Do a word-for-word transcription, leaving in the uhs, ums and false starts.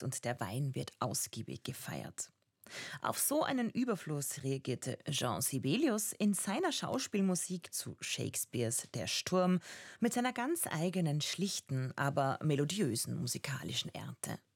gesorgt und der Wein wird ausgiebig gefeiert. Auf so einen Überfluss reagierte Jean Sibelius in seiner Schauspielmusik zu Shakespeares Der Sturm mit seiner ganz eigenen, schlichten, aber melodiösen musikalischen Ernte.